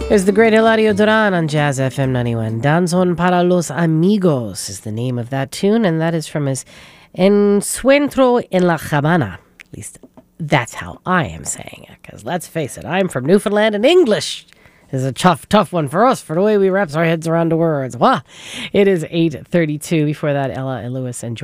There's the great Eladio Duran on Jazz FM 91. Danzón para los Amigos is the name of that tune, and that is from his Encuentro en la Habana. At least that's how I am saying it, because let's face it, I'm from Newfoundland, and English is a tough one for us, for the way we wrap our heads around the words. Wow. It is 8:32. Before that, Ella and Lewis and